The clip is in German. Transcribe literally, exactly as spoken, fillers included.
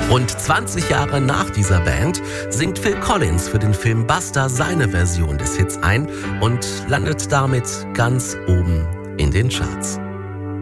Rund zwanzig Jahre nach dieser Band singt Phil Collins für den Film Buster seine Version des Hits ein und landet damit ganz oben in den Charts.